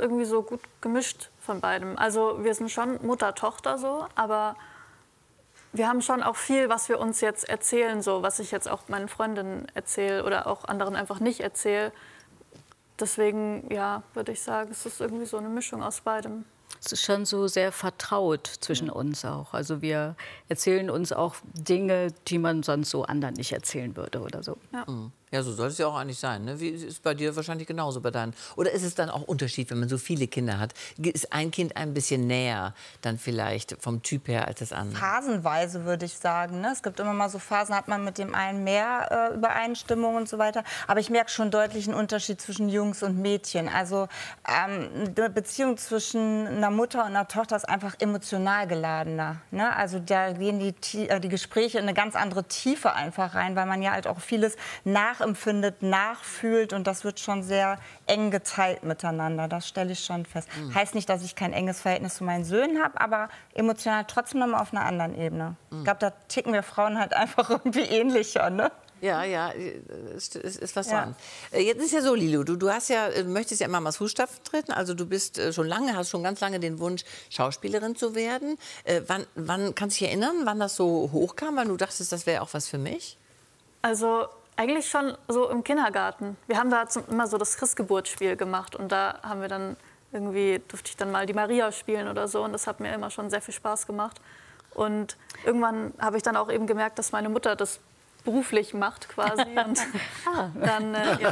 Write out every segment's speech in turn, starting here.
irgendwie so gut gemischt von beidem. Also wir sind schon Mutter-Tochter so, aber wir haben schon auch viel, was wir uns jetzt erzählen, so was ich jetzt auch meinen Freundinnen erzähle oder auch anderen einfach nicht erzähle. Deswegen, ja, würde ich sagen, es ist irgendwie so eine Mischung aus beidem. Es ist schon so sehr vertraut zwischen uns auch. Also wir erzählen uns auch Dinge, die man sonst so anderen nicht erzählen würde oder so. Ja. Ja, so soll es ja auch eigentlich sein. Ne? Wie ist bei dir wahrscheinlich genauso bei deinen? Oder ist es dann auch Unterschied, wenn man so viele Kinder hat? Ist ein Kind ein bisschen näher dann vielleicht vom Typ her als das andere? Phasenweise würde ich sagen. Ne? Es gibt immer mal so Phasen, hat man mit dem einen mehr Übereinstimmung und so weiter. Aber ich merke schon deutlich einen Unterschied zwischen Jungs und Mädchen. Also eine Beziehung zwischen einer Mutter und einer Tochter ist einfach emotional geladener. Ne? Also da gehen die Gespräche in eine ganz andere Tiefe einfach rein, weil man ja halt auch vieles nachempfindet, nachfühlt und das wird schon sehr eng geteilt miteinander. Das stelle ich schon fest. Heißt nicht, dass ich kein enges Verhältnis zu meinen Söhnen habe, aber emotional trotzdem noch mal auf einer anderen Ebene. Ich glaube, da ticken wir Frauen halt einfach irgendwie ähnlicher, ne? Ja, ja, ist was dran. Jetzt ist ja so, Lilo, du möchtest ja immer mal Fußstapfen treten. Also du bist hast schon ganz lange den Wunsch, Schauspielerin zu werden. Wann kannst du dich erinnern, wann das so hochkam, weil du dachtest, das wäre auch was für mich? Also eigentlich schon so im Kindergarten. Wir haben da immer so das Christgeburtsspiel gemacht und da haben wir dann durfte ich dann mal die Maria spielen oder so und das hat mir immer schon sehr viel Spaß gemacht. Und irgendwann habe ich dann auch eben gemerkt, dass meine Mutter das beruflich macht quasi und dann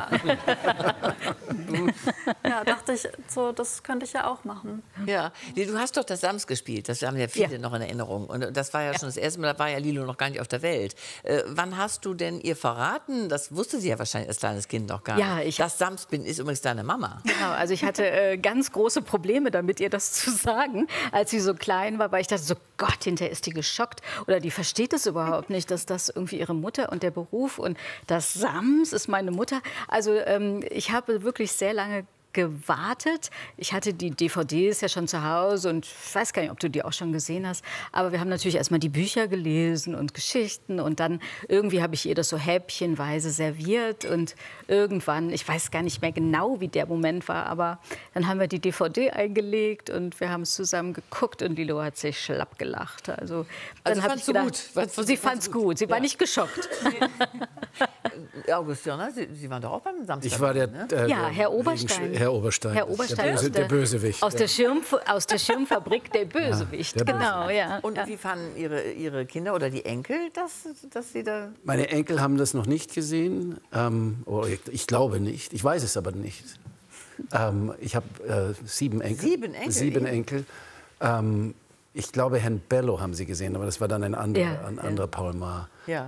dachte ich, so das könnte ich ja auch machen. Ja, du hast doch das Sams gespielt, das haben ja viele noch in Erinnerung und das war ja schon das erste Mal, da war ja Lilo noch gar nicht auf der Welt. Wann hast du denn ihr verraten, das wusste sie ja wahrscheinlich als kleines Kind noch gar nicht, das Sams ist übrigens deine Mama. Genau, also ich hatte ganz große Probleme damit, ihr das zu sagen, als sie so klein war, weil ich dachte so, Gott, hinterher ist die geschockt oder die versteht es überhaupt nicht, dass das irgendwie ihre Mutter und der Beruf und das Sams ist meine Mutter. Also ich habe wirklich sehr lange gewartet. Ich hatte die DVDs ja schon zu Hause und ich weiß gar nicht, ob du die auch schon gesehen hast. Aber wir haben natürlich erst mal die Bücher gelesen und Geschichten und dann irgendwie habe ich ihr das so häppchenweise serviert und irgendwann, ich weiß gar nicht mehr genau, wie der Moment war, aber dann haben wir die DVD eingelegt und wir haben es zusammen geguckt und Lilo hat sich schlapp gelacht. Also dann habe ich gedacht, sie fand es gut. Sie war nicht geschockt. Augustin, Sie waren doch auch beim Samstag. Ich war Herr Oberstein. Herr Oberstein. Herr Oberstein der Bösewicht. Aus der Schirmfabrik der Bösewicht. Ja, genau, ja. Und wie fanden Ihre Kinder oder die Enkel, dass Sie da... Meine Enkel haben das noch nicht gesehen. Ich glaube nicht. Ich weiß es aber nicht. Ich habe 7 Enkel. 7 Enkel? Ich glaube, Herrn Bello haben Sie gesehen, aber das war dann ein anderer Paul Maar. Ja.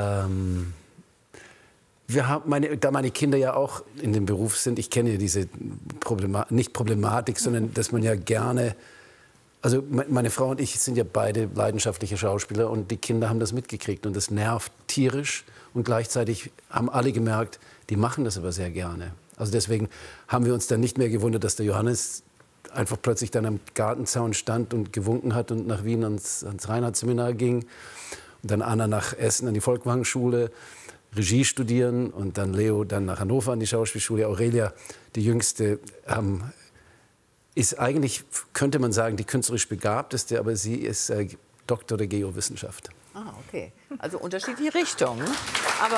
Da meine Kinder ja auch in dem Beruf sind, ich kenne ja diese Problematik, sondern dass man ja gerne, also meine Frau und ich sind ja beide leidenschaftliche Schauspieler und die Kinder haben das mitgekriegt und das nervt tierisch und gleichzeitig haben alle gemerkt, die machen das aber sehr gerne. Also deswegen haben wir uns dann nicht mehr gewundert, dass der Johannes einfach plötzlich dann am Gartenzaun stand und gewunken hat und nach Wien ans Reinhardt-Seminar ging und dann Anna nach Essen an die Volkwang-Schule. Regie studieren und dann Leo dann nach Hannover an die Schauspielschule. Aurelia, die Jüngste, ist eigentlich, könnte man sagen, die künstlerisch Begabteste, aber sie ist Doktor der Geowissenschaft. Ah, okay. Also unterschiedliche Richtungen. Aber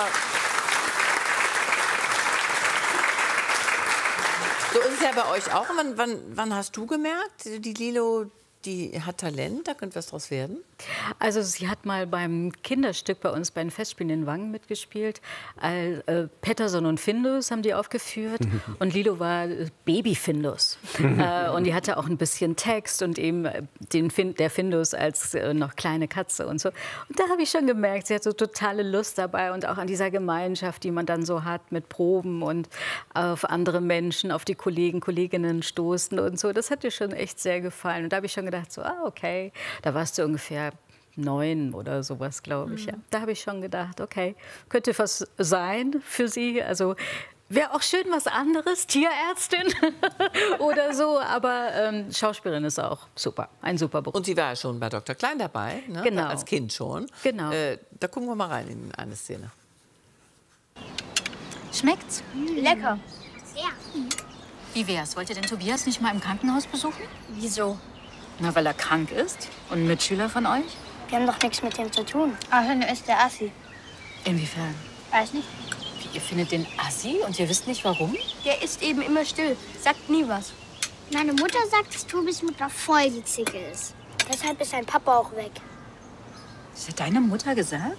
so ist es ja bei euch auch. Wann hast du gemerkt, die Lilo, die hat Talent, da könnte was draus werden? Also sie hat mal beim Kinderstück bei uns bei den Festspielen in Wangen mitgespielt. Pettersson und Findus haben die aufgeführt und Lilo war Baby Findus. Und die hatte auch ein bisschen Text und eben der Findus als noch kleine Katze und so. Und da habe ich schon gemerkt, sie hat so totale Lust dabei und auch an dieser Gemeinschaft, die man dann so hat mit Proben und auf andere Menschen, auf die Kolleginnen stoßen und so. Das hat ihr schon echt sehr gefallen. Und da habe ich schon gedacht, so, okay, da warst du ungefähr 9 oder sowas, glaube ich. Ja. Da habe ich schon gedacht, okay, könnte was sein für sie. Also wäre auch schön was anderes, Tierärztin oder so. Aber Schauspielerin ist auch super, ein super Beruf. Und sie war ja schon bei Dr. Klein dabei, ne? Genau. Als Kind schon. Genau. Da gucken wir mal rein in eine Szene. Schmeckt's? Lecker. Sehr. Wie wär's? Wollt ihr den Tobias nicht mal im Krankenhaus besuchen? Wieso? Na, weil er krank ist. Und ein Mitschüler von euch? Wir haben doch nichts mit dem zu tun. Außerdem ist der Assi. Inwiefern? Weiß nicht. Wie, ihr findet den Assi und ihr wisst nicht, warum? Der ist eben immer still, sagt nie was. Meine Mutter sagt, dass Tobis Mutter voll die Zicke ist. Deshalb ist sein Papa auch weg. Das hat deine Mutter gesagt?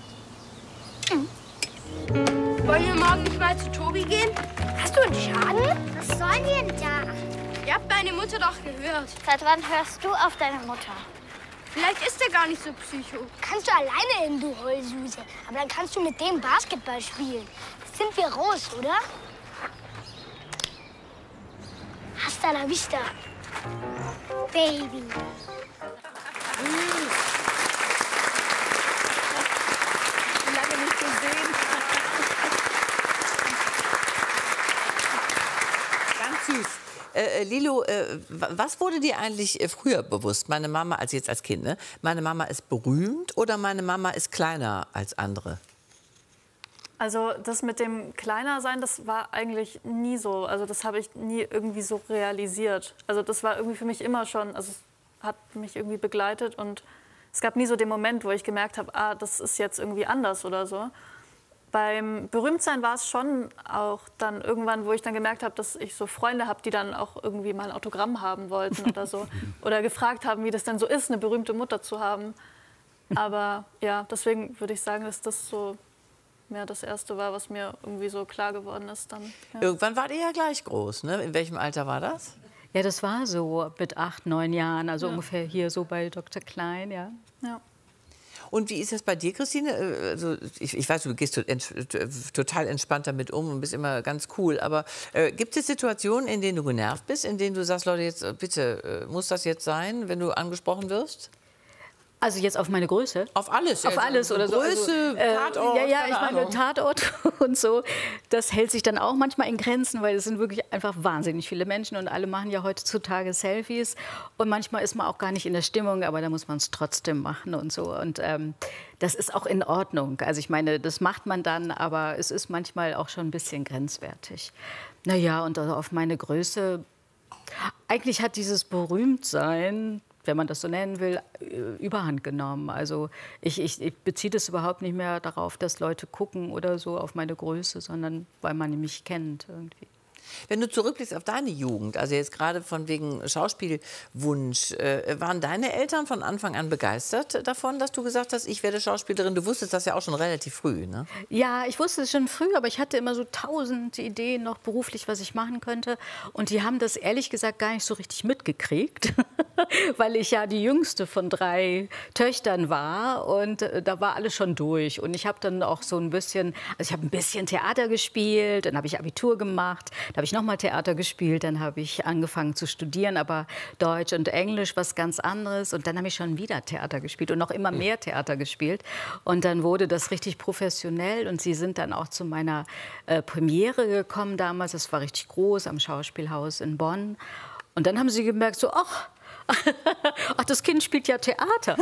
Wollen wir morgen nicht mal zu Tobi gehen? Hast du einen Schaden? Was sollen wir denn da? Ihr habt meine Mutter doch gehört. Seit wann hörst du auf deine Mutter? Vielleicht ist er gar nicht so psycho. Kannst du alleine hin, du Heulsuse. Aber dann kannst du mit dem Basketball spielen. Jetzt sind wir raus, oder? Hasta la vista, Baby. Lange nicht gesehen. Ganz süß. Lilo, was wurde dir eigentlich früher bewusst? Meine Mama, als jetzt als Kind, ne? Meine Mama ist berühmt oder meine Mama ist kleiner als andere? Also das mit dem Kleinersein, das war eigentlich nie so. Also das habe ich nie irgendwie so realisiert. Also das war irgendwie für mich immer schon, also es hat mich irgendwie begleitet und es gab nie so den Moment, wo ich gemerkt habe, ah, das ist jetzt irgendwie anders oder so. Beim Berühmtsein war es schon auch dann irgendwann, wo ich dann gemerkt habe, dass ich so Freunde habe, die dann auch irgendwie mal ein Autogramm haben wollten oder so. Oder gefragt haben, wie das denn so ist, eine berühmte Mutter zu haben. Aber ja, deswegen würde ich sagen, dass das so mehr das Erste war, was mir irgendwie so klar geworden ist dann. Ja. Irgendwann wart ihr ja gleich groß, ne? In welchem Alter war das? Ja, das war so mit 8, 9 Jahren, also ungefähr hier so bei Dr. Klein, ja. Ja. Und wie ist das bei dir, Christine? Also ich weiß, du gehst total entspannt damit um und bist immer ganz cool. Aber gibt es Situationen, in denen du genervt bist, in denen du sagst, Leute, jetzt bitte, muss das jetzt sein, wenn du angesprochen wirst? Also jetzt auf meine Größe? Auf alles. Auf alles oder so. Größe, Tatort, ja, keine ich meine, Ahnung. Tatort und so, das hält sich dann auch manchmal in Grenzen, weil es sind wirklich einfach wahnsinnig viele Menschen und alle machen ja heutzutage Selfies und manchmal ist man auch gar nicht in der Stimmung, aber da muss man es trotzdem machen und so und das ist auch in Ordnung. Also ich meine, das macht man dann, aber es ist manchmal auch schon ein bisschen grenzwertig. Naja, und also auf meine Größe, eigentlich hat dieses Berühmtsein, wenn man das so nennen will, Überhand genommen. Also ich beziehe das überhaupt nicht mehr darauf, dass Leute gucken oder so auf meine Größe, sondern weil man mich kennt irgendwie. Wenn du zurückblickst auf deine Jugend, also jetzt gerade von wegen Schauspielwunsch, waren deine Eltern von Anfang an begeistert davon, dass du gesagt hast, ich werde Schauspielerin? Du wusstest das ja auch schon relativ früh, ne? Ja, ich wusste es schon früh, aber ich hatte immer so 1000 Ideen noch beruflich, was ich machen könnte. Und die haben das ehrlich gesagt gar nicht so richtig mitgekriegt, weil ich ja die jüngste von 3 Töchtern war und da war alles schon durch. Und ich habe dann auch so ein bisschen, also ich habe ein bisschen Theater gespielt, dann habe ich Abitur gemacht, da habe ich noch mal Theater gespielt, dann habe ich angefangen zu studieren, aber Deutsch und Englisch, was ganz anderes. Und dann habe ich schon wieder Theater gespielt und noch immer mehr Theater gespielt. Und dann wurde das richtig professionell und sie sind dann auch zu meiner Premiere gekommen damals. Das war richtig groß am Schauspielhaus in Bonn. Und dann haben sie gemerkt, so, ach, das Kind spielt ja Theater.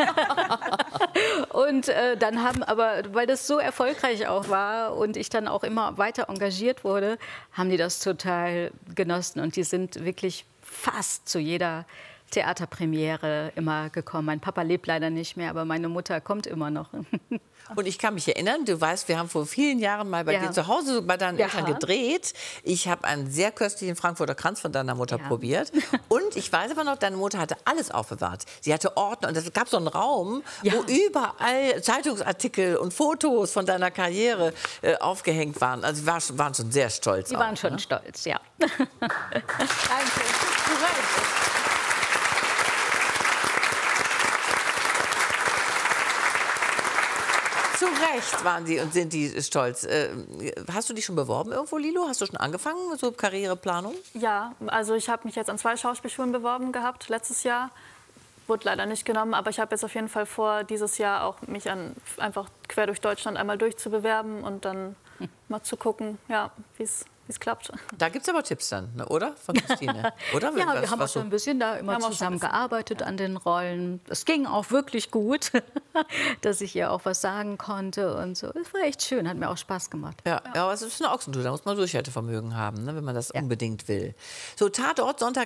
Und dann haben aber, weil das so erfolgreich auch war und ich dann auch immer weiter engagiert wurde, haben die das total genossen. Und die sind wirklich fast zu jeder Theaterpremiere immer gekommen. Mein Papa lebt leider nicht mehr, aber meine Mutter kommt immer noch. Und ich kann mich erinnern, du weißt, wir haben vor vielen Jahren mal bei dir zu Hause bei deinen Eltern gedreht. Ich habe einen sehr köstlichen Frankfurter Kranz von deiner Mutter probiert. Und ich weiß aber noch, deine Mutter hatte alles aufbewahrt. Sie hatte Ordner und es gab so einen Raum, wo überall Zeitungsartikel und Fotos von deiner Karriere aufgehängt waren. Also sie waren schon sehr stolz. Sie waren schon stolz, ja. Danke. Zu Recht waren die und sind die stolz. Hast du dich schon beworben irgendwo, Lilo? Hast du schon angefangen mit so Karriereplanung? Ja, also ich habe mich jetzt an 2 Schauspielschulen beworben gehabt, letztes Jahr. Wurde leider nicht genommen, aber ich habe jetzt auf jeden Fall vor, dieses Jahr auch mich einfach quer durch Deutschland einmal durchzubewerben und dann mal zu gucken, ja, wie es klappt. Da gibt es aber Tipps dann, ne, oder? Von Christine, oder? Ja, wir haben auch schon ein bisschen da immer zusammen gearbeitet an den Rollen. Es ging auch wirklich gut, dass ich ihr auch was sagen konnte und so. Es war echt schön, hat mir auch Spaß gemacht. Ja, aber es ist eine Ochsentour, da muss man Durchhaltevermögen haben, ne, wenn man das unbedingt will. So, Tatort, Sonntag